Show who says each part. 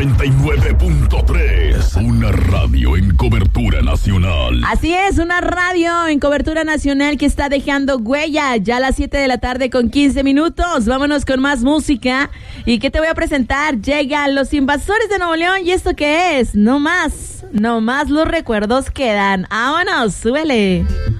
Speaker 1: 99.3, una radio en cobertura nacional.
Speaker 2: Así es, una radio en cobertura nacional que está dejando huella. Ya a las 7 de la tarde con 15 minutos. Vámonos con más música. ¿Y qué te voy a presentar? Llegan Los Invasores de Nuevo León. ¿Y esto qué es? No más los recuerdos quedan. ¡Vámonos! ¡Súbele!